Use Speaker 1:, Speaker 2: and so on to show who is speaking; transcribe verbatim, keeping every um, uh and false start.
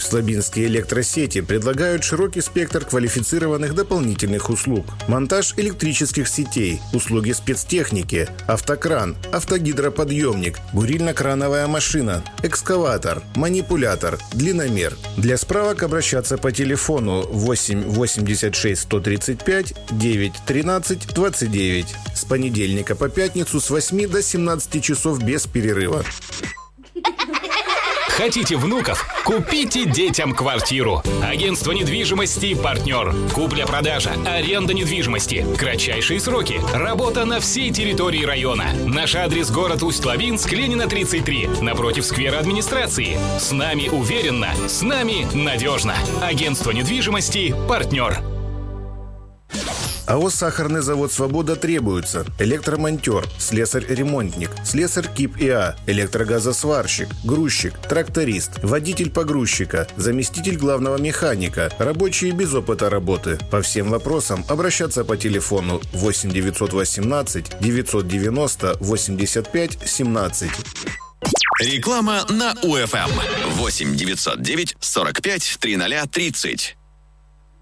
Speaker 1: Усть-Лабинские электросети предлагают широкий спектр квалифицированных дополнительных услуг. Монтаж электрических сетей, услуги спецтехники, автокран, автогидроподъемник, бурильно-крановая машина, экскаватор, манипулятор, длинномер. Для справок обращаться по телефону восемь восемьдесят шесть сто тридцать пять девять тринадцать двадцать девять. С понедельника по пятницу с восьми до семнадцати часов без перерыва.
Speaker 2: Хотите внуков? Купите детям квартиру. Агентство недвижимости «Партнер». Купля-продажа, аренда недвижимости, кратчайшие сроки, работа на всей территории района. Наш адрес — город Усть-Лабинск, Ленина, тридцать три, напротив сквера администрации. С нами уверенно, с нами надежно. Агентство недвижимости «Партнер».
Speaker 1: АО «Сахарный завод «Свобода» требуется: электромонтер, слесарь-ремонтник, слесарь КИП ИА, электрогазосварщик, грузчик, тракторист, водитель погрузчика, заместитель главного механика, рабочие без опыта работы. По всем вопросам обращаться по телефону восемь девятьсот восемнадцать девятьсот девяносто восемьдесят пять семнадцать.
Speaker 3: Реклама на УФМ. восемь девятьсот девять сорок пять тридцать тридцать.